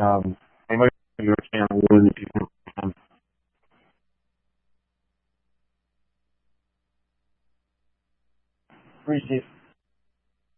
Hay magari non c'è un di più. Appreciate